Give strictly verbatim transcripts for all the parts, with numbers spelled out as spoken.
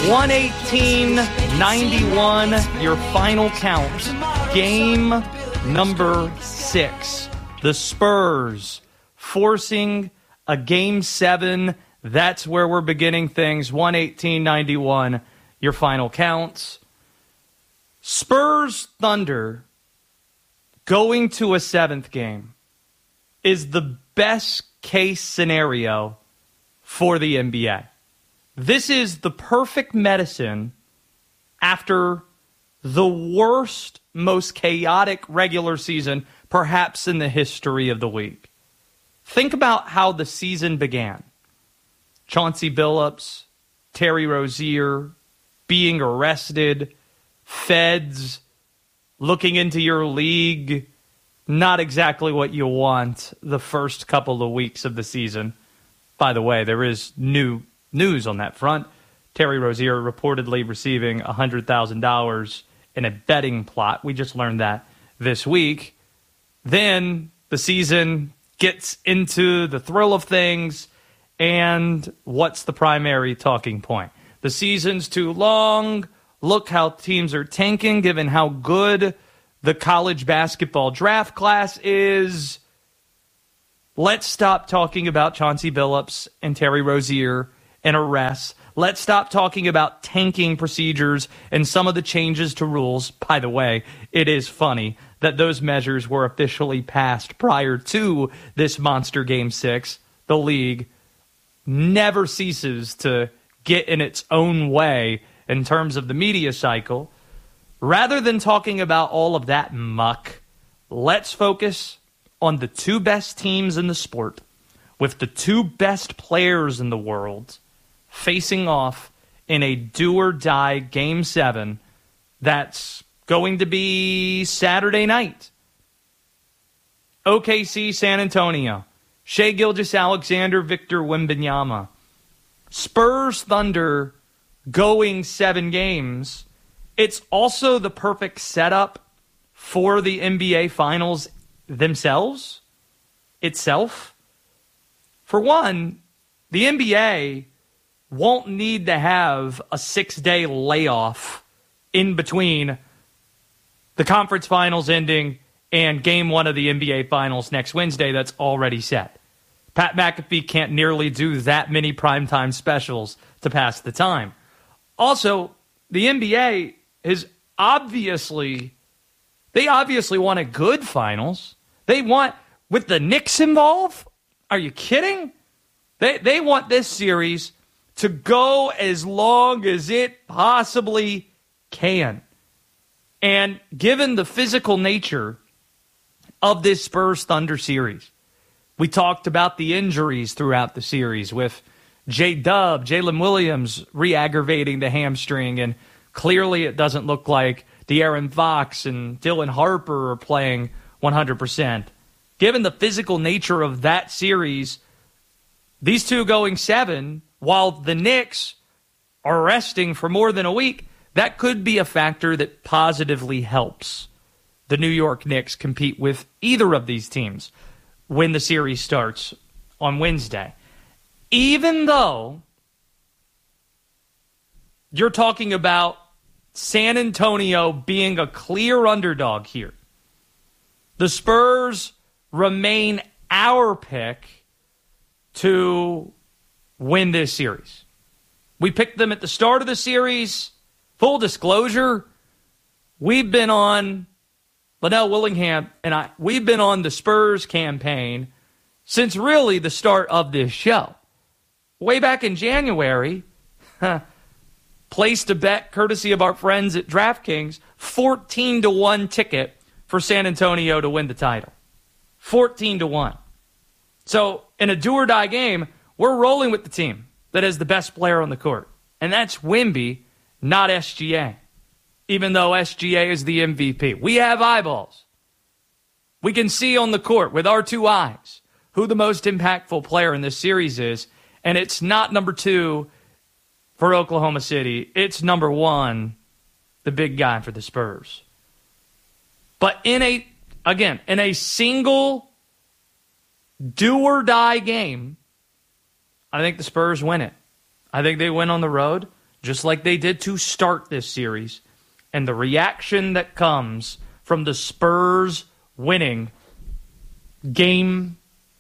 one eighteen ninety-one, your final count. Game number six. The Spurs forcing a game seven. That's where we're beginning things. one eighteen ninety-one, your final counts. Spurs Thunder going to a seventh game is the best case scenario for the N B A. This is the perfect medicine after the worst, most chaotic regular season, perhaps in the history of the league. Think about how the season began. Chauncey Billups, Terry Rozier being arrested, feds looking into your league. Not exactly what you want the first couple of weeks of the season. By the way, there is new news on that front. Terry Rozier reportedly receiving one hundred thousand dollars in a betting plot. We just learned that this week. Then the season gets into the thrill of things, and what's the primary talking point? The season's too long. Look how teams are tanking given how good the college basketball draft class is. Let's stop talking about Chauncey Billups and Terry Rozier and arrests. Let's stop talking about tanking procedures and some of the changes to rules. By the way, it is funny that those measures were officially passed prior to this monster Game six. The league never ceases to get in its own way in terms of the media cycle. Rather than talking about all of that muck, let's focus on the two best teams in the sport with the two best players in the world facing off in a do-or-die Game seven that's going to be Saturday night. O K C, San Antonio. Shai Gilgeous-Alexander, Victor Wembanyama. Spurs Thunder going seven games. It's also the perfect setup for the N B A Finals themselves, itself. For one, the N B A won't need to have a six-day layoff in between the conference finals ending and game one of the N B A Finals next Wednesday that's already set. Pat McAfee can't nearly do that many primetime specials to pass the time. Also, the N B A is obviously, they obviously want a good finals. They want, with the Knicks involved, are you kidding? They they want this series to go as long as it possibly can. And given the physical nature of this Spurs Thunder series, we talked about the injuries throughout the series with J-Dub, Jalen Williams re-aggravating the hamstring, and clearly it doesn't look like De'Aaron Fox and Dylan Harper are playing one hundred percent. Given the physical nature of that series, these two going seven, while the Knicks are resting for more than a week, that could be a factor that positively helps the New York Knicks compete with either of these teams when the series starts on Wednesday. Even though you're talking about San Antonio being a clear underdog here, the Spurs remain our pick to win this series. We picked them at the start of the series. Full disclosure, we've been on, Linnell Willingham and I, we've been on the Spurs campaign since really the start of this show. Way back in January, placed a bet courtesy of our friends at DraftKings, fourteen to one ticket for San Antonio to win the title. fourteen to one. So in a do-or-die game, we're rolling with the team that is the best player on the court. And that's Wemby, not S G A. Even though S G A is the M V P. We have eyeballs. We can see on the court with our two eyes who the most impactful player in this series is. And it's not number two for Oklahoma City. It's number one, the big guy for the Spurs. But in a, again, in a single do-or-die game, I think the Spurs win it. I think they win on the road. just like they did to start this series, and the reaction that comes from the Spurs winning game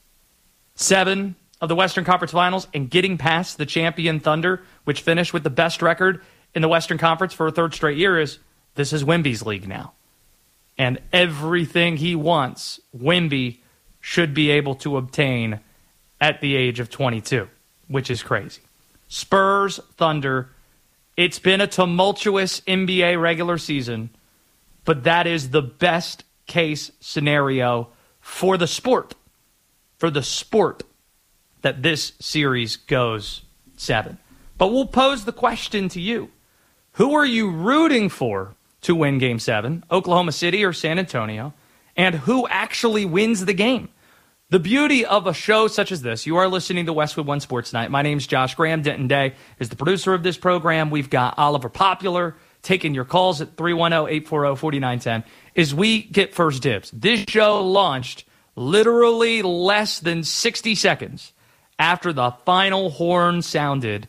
seven of the Western Conference Finals and getting past the champion Thunder, which finished with the best record in the Western Conference for a third straight year, is this is Wemby's league now. And everything he wants, Wemby should be able to obtain at the age of twenty-two, which is crazy. Spurs, Thunder, it's been a tumultuous N B A regular season, but that is the best case scenario for the sport, for the sport that this series goes seven. But we'll pose the question to you. Who are you rooting for to win Game seven, Oklahoma City or San Antonio? And who actually wins the game? The beauty of a show such as this, you are listening to Westwood One Sports Night. My name's Josh Graham. Denton Day is the producer of this program. We've got Oliver Popular taking your calls at three one zero, eight four zero, four nine one zero as we get first dibs. This show launched literally less than sixty seconds after the final horn sounded.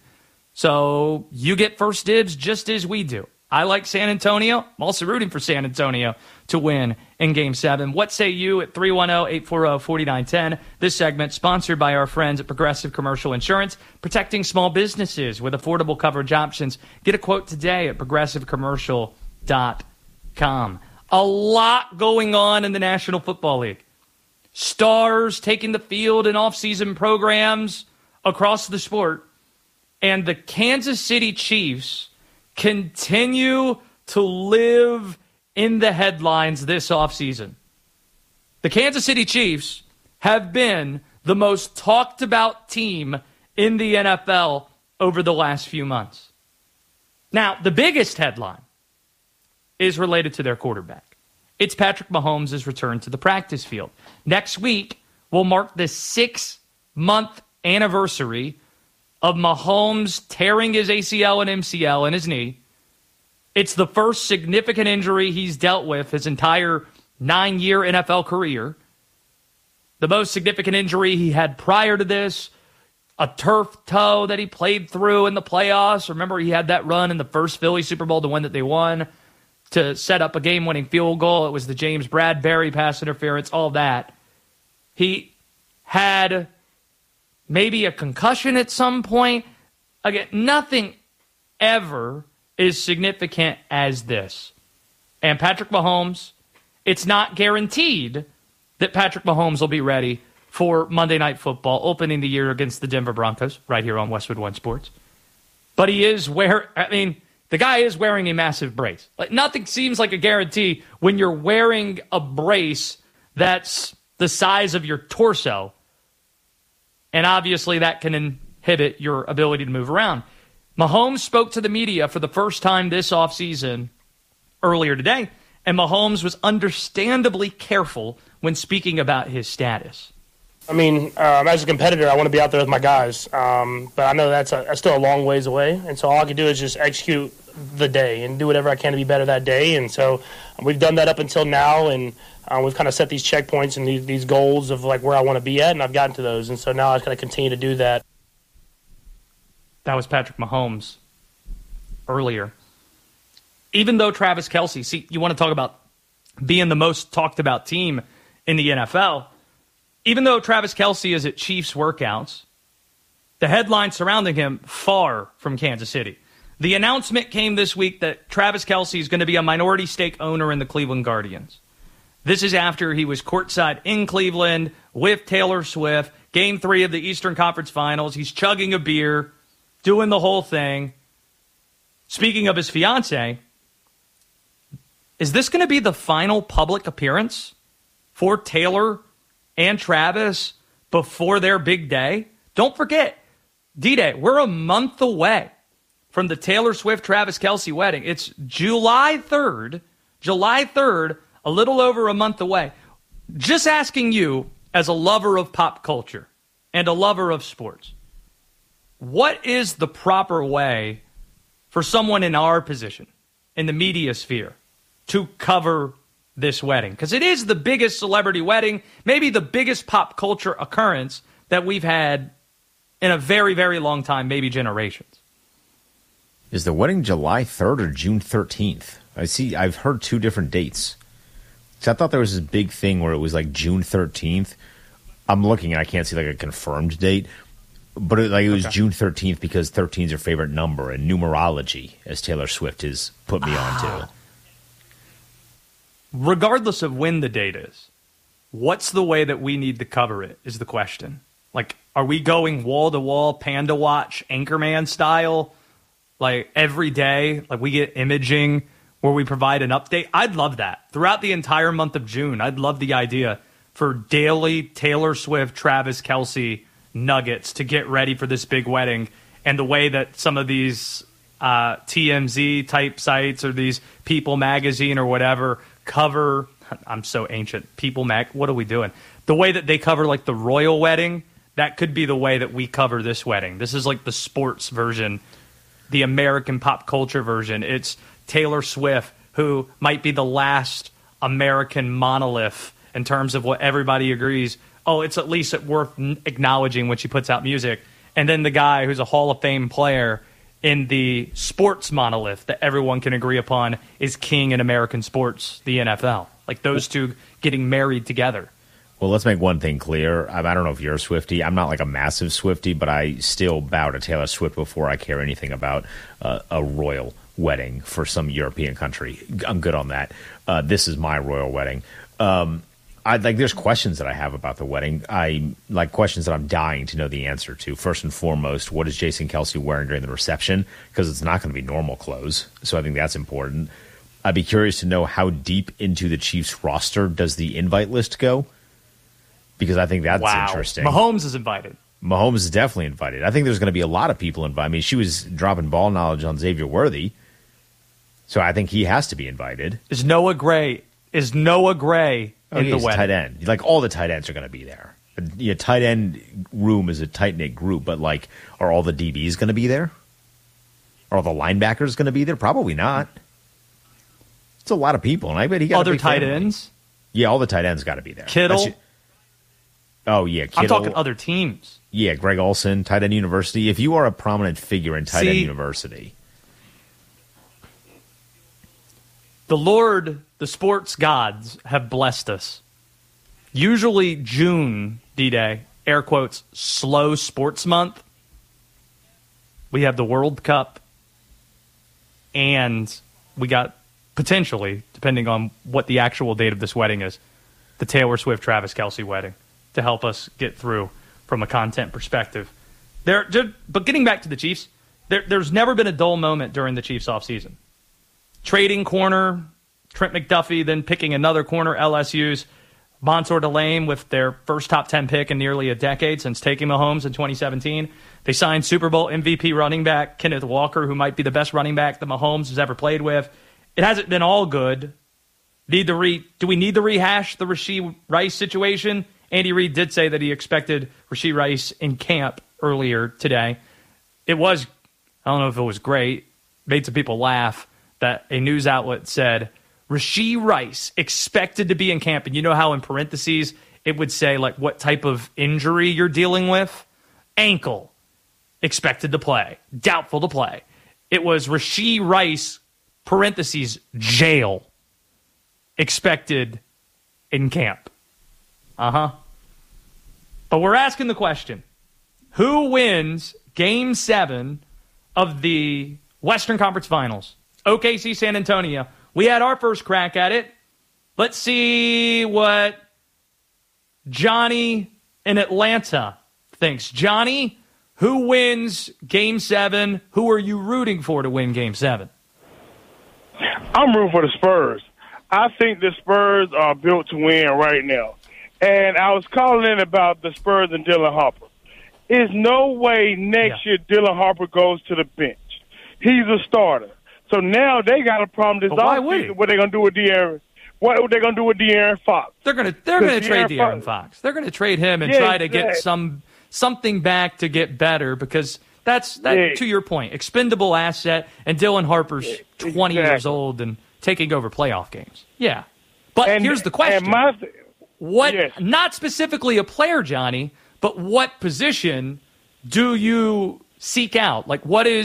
So you get first dibs just as we do. I like San Antonio. I'm also rooting for San Antonio to win in Game seven. What say you at three one zero, eight four zero, four nine one zero? This segment sponsored by our friends at Progressive Commercial Insurance, protecting small businesses with affordable coverage options. Get a quote today at progressive commercial dot com. A lot going on in the National Football League. Stars taking the field in off-season programs across the sport. And the Kansas City Chiefs continue to live in the headlines this offseason. The Kansas City Chiefs have been the most talked about team in the N F L over the last few months. Now, the biggest headline is related to their quarterback. It's Patrick Mahomes' return to the practice field. Next week will mark the six-month anniversary of Mahomes tearing his A C L and M C L in his knee. It's the first significant injury he's dealt with his entire nine-year N F L career. The most significant injury he had prior to this, a turf toe that he played through in the playoffs. Remember, he had that run in the first Philly Super Bowl, the one that they won, to set up a game-winning field goal. It was the James Bradbury pass interference, all that. He had maybe a concussion at some point. Again, nothing ever is significant as this. And Patrick Mahomes, it's not guaranteed that Patrick Mahomes will be ready for Monday Night Football, opening the year against the Denver Broncos, right here on Westwood One Sports. But he is wearing, I mean, the guy is wearing a massive brace. Like, nothing seems like a guarantee when you're wearing a brace that's the size of your torso. And obviously that can inhibit your ability to move around. Mahomes spoke to the media for the first time this offseason earlier today, and Mahomes was understandably careful when speaking about his status. I mean, um, as a competitor, I want to be out there with my guys, um, but I know that's, a, that's still a long ways away, and so all I can do is just execute the day and do whatever I can to be better that day, and so we've done that up until now, and uh, we've kind of set these checkpoints and these, these goals of like where I want to be at, and I've gotten to those, and so now I just got to continue to do that. That was Patrick Mahomes earlier. Even though Travis Kelce, see, you want to talk about being the most talked about team in the N F L, even though Travis Kelce is at Chiefs workouts, the headlines surrounding him far from Kansas City. The announcement came this week that Travis Kelce is going to be a minority stake owner in the Cleveland Guardians. This is after he was courtside in Cleveland with Taylor Swift, game three of the Eastern Conference Finals. He's chugging a beer, doing the whole thing. Speaking of his fiance, is this going to be the final public appearance for Taylor and Travis before their big day? Don't forget, D-Day, we're a month away from the Taylor Swift-Travis Kelce wedding. It's July third, July third, a little over a month away. Just asking you, as a lover of pop culture and a lover of sports, what is the proper way for someone in our position, in the media sphere, to cover this wedding? Because it is the biggest celebrity wedding, maybe the biggest pop culture occurrence that we've had in a very, very long time, maybe generations. Is the wedding July third or June thirteenth? I see. I've heard two different dates. So I thought there was this big thing where it was like June thirteenth. I'm looking and I can't see like a confirmed date, but it, like it was okay. June thirteenth because thirteen is her favorite number and numerology, as Taylor Swift has put me ah. onto. Regardless of when the date is, what's the way that we need to cover it is the question. Like, are we going wall-to-wall, Panda Watch, Anchorman style, like every day? Like we get imaging where we provide an update? I'd love that. Throughout the entire month of June, I'd love the idea for daily Taylor Swift, Travis Kelce nuggets to get ready for this big wedding. And the way that some of these uh, T M Z type sites or these People Magazine or whatever cover, I'm so ancient, People Mag, what are we doing? The way that they cover like the royal wedding, that could be the way that we cover this wedding. This is like the sports version, the American pop culture version. It's Taylor Swift, who might be the last American monolith in terms of what everybody agrees, oh, it's at least worth acknowledging when she puts out music. And then the guy who's a Hall of Fame player in the sports monolith that everyone can agree upon is king in American sports, the N F L. Like those two getting married together. Well, let's make one thing clear. I don't know if you're a Swiftie. I'm not like a massive Swiftie, but I still bow to Taylor Swift before I care anything about uh, a royal wedding for some European country. I'm good on that. Uh, this is my royal wedding. Um, I like. There's questions that I have about the wedding. I like questions that I'm dying to know the answer to. First and foremost, what is Jason Kelce wearing during the reception? Because it's not going to be normal clothes, so I think that's important. I'd be curious to know how deep into the Chiefs roster does the invite list go? Because I think that's wow. interesting. Mahomes is invited. Mahomes is definitely invited. I think there's going to be a lot of people invited. I mean, she was dropping ball knowledge on Xavier Worthy, so I think he has to be invited. Is Noah Gray? Is Noah Gray oh, in yeah, the he's wedding? Tight end. Like all the tight ends are going to be there. Yeah, tight end room is a tight knit group, but like, are all the D Bs going to be there? Are all the linebackers going to be there? Probably not. It's a lot of people, and I bet he got other tight family. ends. Yeah, all the tight ends got to be there. Kittle. That's, oh yeah, Kittle. I'm talking other teams. Yeah, Greg Olsen, Tight End University. If you are a prominent figure in Tight See, End University, the Lord, the sports gods have blessed us. Usually June, D-Day, air quotes, slow sports month. We have the World Cup, and we got potentially, depending on what the actual date of this wedding is, the Taylor Swift Travis Kelce wedding to help us get through from a content perspective. There, but getting back to the Chiefs, there, there's never been a dull moment during the Chiefs offseason. Trading corner, Trent McDuffie, then picking another corner, L S U's Mansour Delane with their first top ten pick in nearly a decade since taking Mahomes in twenty seventeen. They signed Super Bowl M V P running back Kenneth Walker, who might be the best running back that Mahomes has ever played with. It hasn't been all good. Need the re- Do we need to rehash the Rashee Rice situation? Andy Reid did say that he expected Rashee Rice in camp earlier today. It was, I don't know if it was great, made some people laugh that a news outlet said, Rashee Rice expected to be in camp. And you know how in parentheses it would say like what type of injury you're dealing with? Ankle. Expected to play. Doubtful to play. It was Rashee Rice, parentheses, jail. Expected in camp. Uh-huh. But we're asking the question, who wins Game seven of the Western Conference Finals? O K C San Antonio. We had our first crack at it. Let's see what Johnny in Atlanta thinks. Johnny, who wins Game seven? Who are you rooting for to win Game seven? I'm rooting for the Spurs. I think the Spurs are built to win right now. And I was calling in about the Spurs and Dylan Harper. There's no way next yeah. year Dylan Harper goes to the bench. He's a starter. So now they got a problem this offseason. What they gonna do with De'Aaron? What are they gonna do with De'Aaron Fox? They're gonna they're gonna trade De'Aaron Fox. Fox. They're gonna trade him and yeah, try to exactly. get some something back to get better because that's that. Yeah. To your point, expendable asset, and Dylan Harper's twenty exactly. years old and taking over playoff games. Yeah, but and, here's the question: my, what? Yes. Not specifically a player, Johnny, but what position do you seek out? Like, what is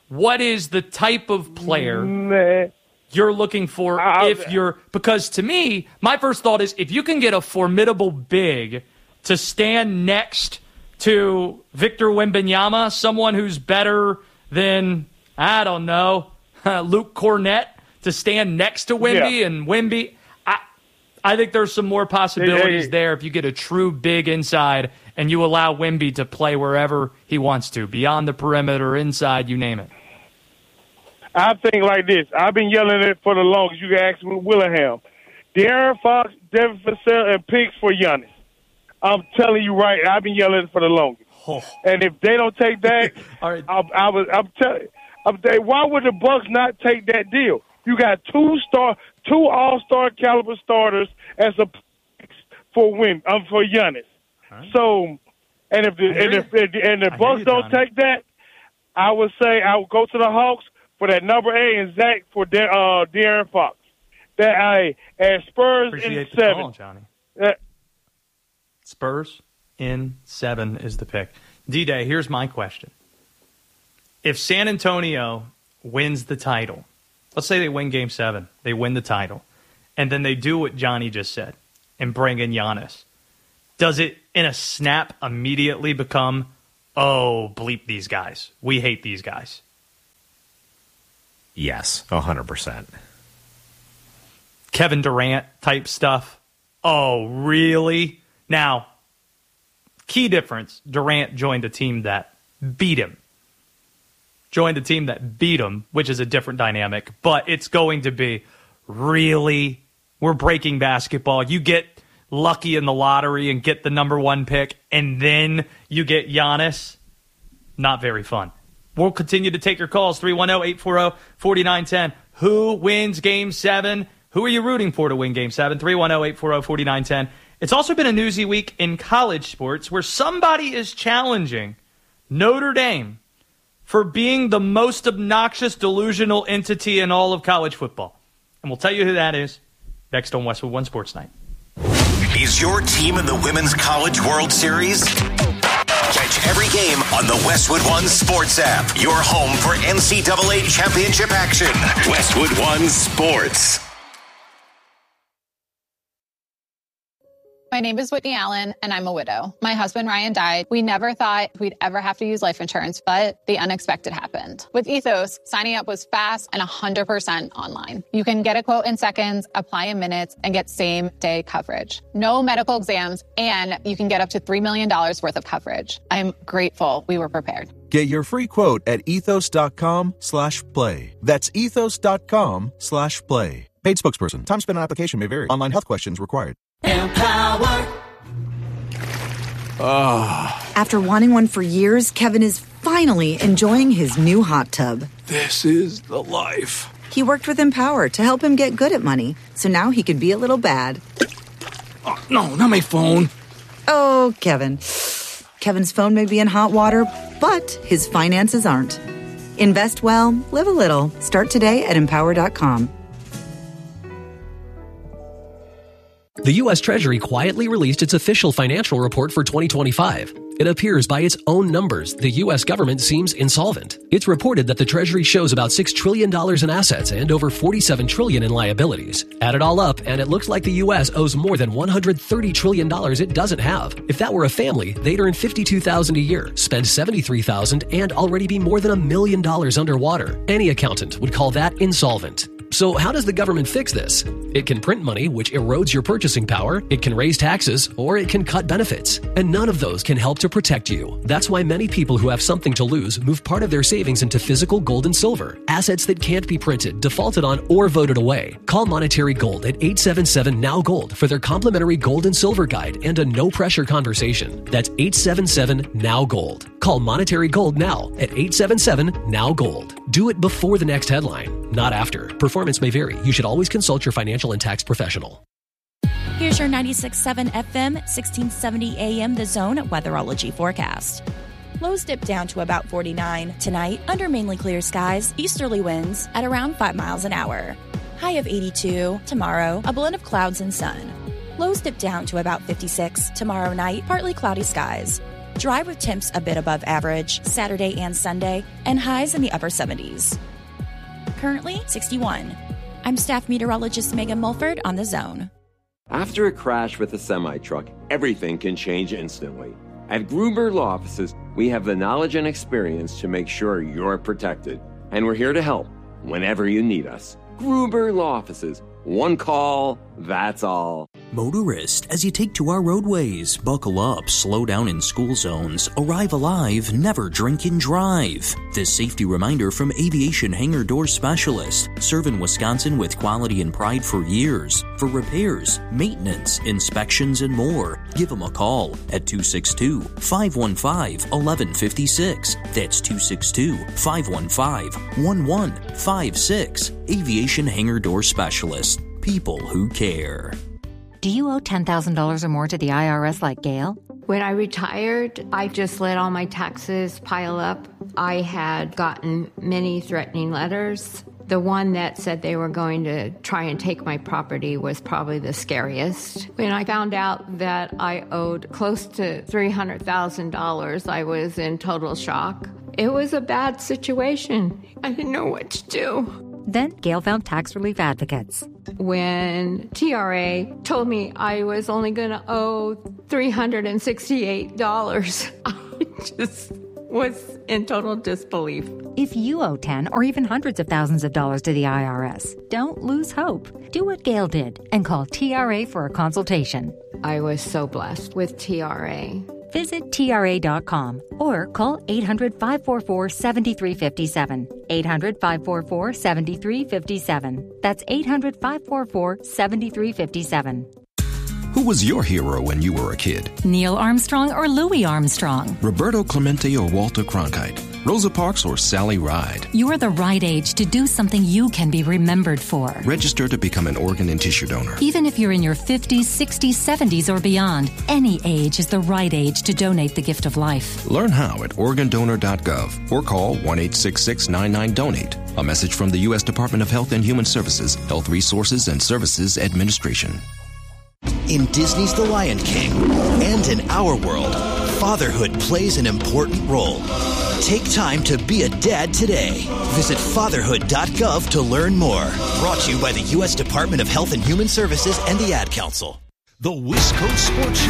what is the type of player Man. you're looking for I, if you're – because to me, my first thought is if you can get a formidable big to stand next to Victor Wembanyama, someone who's better than, I don't know, uh, Luke Cornett, to stand next to Wemby yeah. and Wemby, I, I think there's some more possibilities hey, hey. there if you get a true big inside and you allow Wemby to play wherever he wants to, beyond the perimeter, inside, you name it. I think like this. I've been yelling it for the longest. You can ask me Willingham. De'Aaron Fox, Devin Vassell, and picks for Giannis. I'm telling you right, I've been yelling it for the longest. Oh. And if they don't take that, All right. I, I was, I'm telling I'm saying, why would the Bucks not take that deal? You got two star, two all-star caliber starters as a for win um, for Giannis. Right. So, and if the and if, if and the Bucks don't take that, I would say I would go to the Hawks for that number eight and Zach for De, uh, De'Aaron Fox. That I and Spurs Appreciate in seven. Call, Johnny. Uh, Spurs in seven is the pick. D-Day, here's my question. If San Antonio wins the title, let's say they win game seven, they win the title, and then they do what Johnny just said and bring in Giannis, does it in a snap immediately become, oh, bleep these guys, we hate these guys? Yes, one hundred percent. Kevin Durant type stuff? Oh, really? Now, key difference, Durant joined a team that beat him. Joined a team that beat him, which is a different dynamic. But it's going to be, really? We're breaking basketball. You get lucky in the lottery and get the number one pick, and then you get Giannis? Not very fun. We'll continue to take your calls, three one zero, eight four zero, four nine one zero. Who wins Game seven? Who are you rooting for to win Game seven? three one zero, eight four zero, four nine one zero. It's also been a newsy week in college sports where somebody is challenging Notre Dame for being the most obnoxious, delusional entity in all of college football. And we'll tell you who that is next on Westwood One Sports Night. Is your team in the Women's College World Series? Catch every game on the Westwood One Sports app. Your home for N C double A championship action. Westwood One Sports. My name is Whitney Allen, and I'm a widow. My husband, Ryan, died. We never thought we'd ever have to use life insurance, but the unexpected happened. With Ethos, signing up was fast and one hundred percent online. You can get a quote in seconds, apply in minutes, and get same-day coverage. No medical exams, and you can get up to three million dollars worth of coverage. I'm grateful we were prepared. Get your free quote at ethos.com slash play. That's ethos.com slash play. Paid spokesperson. Time spent on application may vary. Online health questions required. Empower. Oh. After wanting one for years, Kevin is finally enjoying his new hot tub. This is the life. He worked with Empower to help him get good at money, so now he can be a little bad. Oh, no, not my phone. Oh, Kevin. Kevin's phone may be in hot water, but his finances aren't. Invest well, live a little. Start today at empower dot com. The U S Treasury quietly released its official financial report for twenty twenty-five. It appears by its own numbers, the U S government seems insolvent. It's reported that the Treasury shows about six trillion dollars in assets and over forty-seven trillion dollars in liabilities. Add it all up, and it looks like the U S owes more than one hundred thirty trillion dollars it doesn't have. If that were a family, they'd earn fifty-two thousand dollars a year, spend seventy-three thousand dollars, and already be more than a million dollars underwater. Any accountant would call that insolvent. So how does the government fix this? It can print money, which erodes your purchasing power, it can raise taxes, or it can cut benefits. And none of those can help to protect you. That's why many people who have something to lose move part of their savings into physical gold and silver, assets that can't be printed, defaulted on, or voted away. Call Monetary Gold at eight seven seven, N O W Gold for their complimentary gold and silver guide and a no-pressure conversation. That's eight seven seven, N O W Gold. Call Monetary Gold now at eight seven seven, N O W Gold. Do it before the next headline, not after. Performance may vary. You should always consult your financial and tax professional. Here's your ninety-six point seven F M, sixteen seventy A M The Zone weatherology forecast. Lows dip down to about forty-nine. Tonight, under mainly clear skies, easterly winds at around five miles an hour. High of eighty-two. Tomorrow, a blend of clouds and sun. Lows dip down to about fifty-six. Tomorrow night, partly cloudy skies. Dry with temps a bit above average Saturday and Sunday, and highs in the upper seventies. Currently sixty-one. I'm staff meteorologist Megan Mulford on The Zone. After a crash with a semi-truck, everything can change instantly. At Gruber Law Offices, we have the knowledge and experience to make sure you're protected. And we're here to help whenever you need us. Gruber Law Offices. One call, that's all. Motorist, as you take to our roadways, buckle up, slow down in school zones, arrive alive, never drink and drive. This safety reminder from Aviation Hangar Door Specialist, serving Wisconsin with quality and pride for years. For repairs, maintenance, inspections, and more, give them a call at two six two, five one five, one one five six. That's two six two, five one five, one one five six. Aviation Hangar Door Specialist. People who care. Do you owe ten thousand dollars or more to the I R S like Gail? When I retired, I just let all my taxes pile up. I had gotten many threatening letters. The one that said they were going to try and take my property was probably the scariest. When I found out that I owed close to three hundred thousand dollars, I was in total shock. It was a bad situation. I didn't know what to do. Then Gail found Tax Relief Advocates. When T R A told me I was only going to owe three hundred sixty-eight dollars, I just was in total disbelief. If you owe ten or even hundreds of thousands of dollars to the I R S, don't lose hope. Do what Gail did and call T R A for a consultation. I was so blessed with T R A. Visit T R A dot com or call eight hundred, five four four, seven three five seven. eight hundred, five four four, seven three five seven. That's eight hundred, five four four, seven three five seven. Who was your hero when you were a kid? Neil Armstrong or Louis Armstrong? Roberto Clemente or Walter Cronkite? Rosa Parks or Sally Ride? You're the right age to do something you can be remembered for. Register to become an organ and tissue donor. Even if you're in your fifties, sixties, seventies, or beyond, any age is the right age to donate the gift of life. Learn how at organ donor dot gov or call one eight six six, nine nine, donate. A message from the U S Department of Health and Human Services, Health Resources and Services Administration. In Disney's The Lion King and in our world, fatherhood plays an important role. Take time to be a dad today. Visit fatherhood dot gov to learn more. Brought to you by the U S Department of Health and Human Services and the Ad Council. The Wisco Sports